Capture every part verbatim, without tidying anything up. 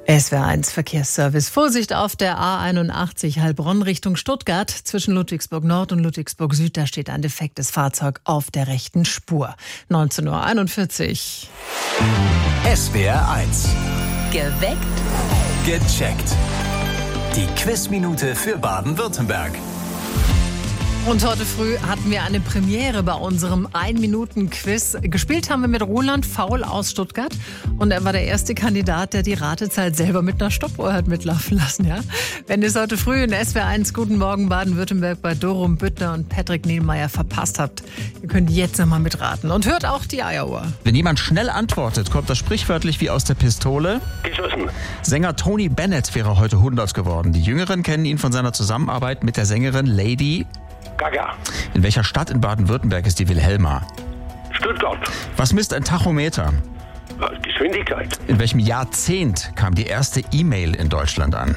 S W R eins Verkehrsservice. Vorsicht auf der A einundachtzig Heilbronn Richtung Stuttgart. Zwischen Ludwigsburg Nord und Ludwigsburg Süd, da steht ein defektes Fahrzeug auf der rechten Spur. neunzehn Uhr einundvierzig. S W R eins. Geweckt. Gecheckt. Die Quizminute für Baden-Württemberg. Und heute früh hatten wir eine Premiere bei unserem ein-Minuten-Quiz. Gespielt haben wir mit Roland Faul aus Stuttgart. Und er war der erste Kandidat, der die Ratezeit selber mit einer Stoppuhr hat mitlaufen lassen. Ja? Wenn ihr es heute früh in S W R eins Guten Morgen Baden-Württemberg bei Dorum Büttner und Patrick Nielmeier verpasst habt, ihr könnt jetzt nochmal mitraten. Und hört auch die Eieruhr. Wenn jemand schnell antwortet, kommt das sprichwörtlich wie aus der Pistole. Geschossen. Sänger Tony Bennett wäre heute hundert geworden. Die Jüngeren kennen ihn von seiner Zusammenarbeit mit der Sängerin Lady Gaga. In welcher Stadt in Baden-Württemberg ist die Wilhelma? Stuttgart. Was misst ein Tachometer? Geschwindigkeit. In welchem Jahrzehnt kam die erste E-Mail in Deutschland an?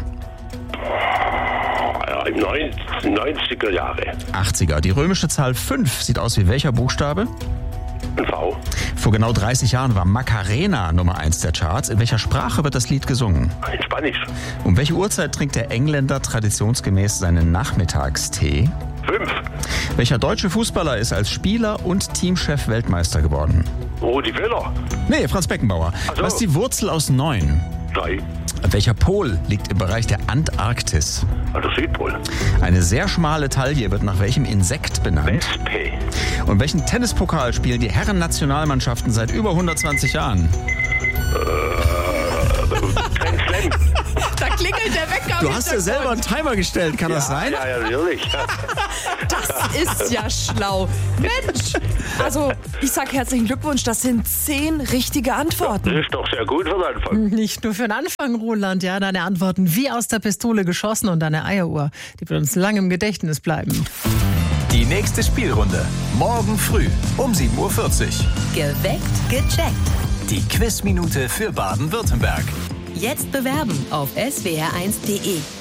Ja, im neunziger Jahre. achtziger. Die römische Zahl fünf sieht aus wie welcher Buchstabe? Ein V. Vor genau dreißig Jahren war Macarena Nummer eins der Charts. In welcher Sprache wird das Lied gesungen? In Spanisch. Um welche Uhrzeit trinkt der Engländer traditionsgemäß seinen Nachmittagstee? Fünf. Welcher deutsche Fußballer ist als Spieler und Teamchef Weltmeister geworden? Rudi Völler. Nee, Franz Beckenbauer. Ach so. Was ist die Wurzel aus neun? Drei. Welcher Pol liegt im Bereich der Antarktis? Also Südpol. Eine sehr schmale Taille wird nach welchem Insekt benannt? Wespe. Und welchen Tennispokal spielen die Herren-Nationalmannschaften seit über hundertzwanzig Jahren? Grand Slam. Da klingelt der Wecker. Du hast ja selber einen Timer gestellt, kann das sein? Ja, ja, natürlich. Das ist ja schlau. Mensch. Also, ich sag herzlichen Glückwunsch, das sind zehn richtige Antworten. Das ist doch sehr gut für den Anfang. Nicht nur für den Anfang, Roland. Ja, deine Antworten wie aus der Pistole geschossen und deine Eieruhr, die wird uns lang im Gedächtnis bleiben. Die nächste Spielrunde. Morgen früh um sieben Uhr vierzig. Geweckt. Gecheckt. Die Quizminute für Baden-Württemberg. Jetzt bewerben auf S W R eins punkt de.